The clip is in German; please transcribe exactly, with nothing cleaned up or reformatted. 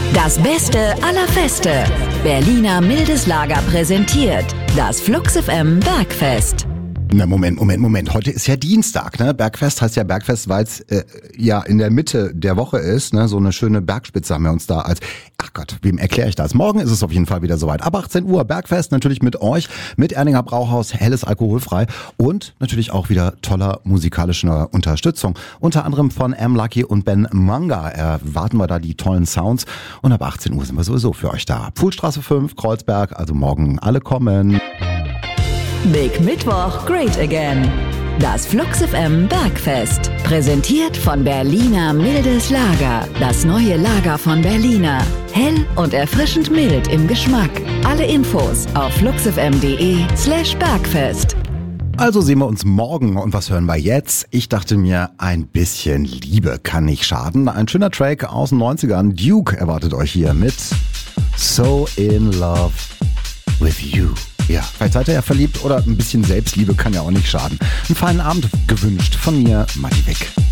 Das Beste aller Feste. Berliner Mildes Lager präsentiert das Flux F M Bergfest. Na Moment, Moment, Moment. Heute ist ja Dienstag, ne? Bergfest heißt ja Bergfest, weil es äh, ja in der Mitte der Woche ist, ne? So eine schöne Bergspitze haben wir uns da als, ach Gott, wem erkläre ich das? Morgen ist es auf jeden Fall wieder soweit. Ab achtzehn Uhr Bergfest, natürlich mit euch, mit Erdinger Brauhaus, helles alkoholfrei und natürlich auch wieder toller musikalischer Unterstützung. Unter anderem von M. Lucky und Ben Manga erwarten wir da die tollen Sounds und ab achtzehn Uhr sind wir sowieso für euch da. Pfuhlstraße fünf, Kreuzberg, also morgen alle kommen. Big Mittwoch, great again. Das Flux F M Bergfest. Präsentiert von Berliner Mildes Lager. Das neue Lager von Berliner. Hell und erfrischend mild im Geschmack. Alle Infos auf fluxfm.de slash Bergfest. Also sehen wir uns morgen und was hören wir jetzt? Ich dachte mir, ein bisschen Liebe kann nicht schaden. Ein schöner Track aus den neunzigern. Duke erwartet euch hier mit So in Love with You. Ja, vielleicht seid ihr ja verliebt oder ein bisschen Selbstliebe kann ja auch nicht schaden. Einen feinen Abend gewünscht von mir, Matti Wick.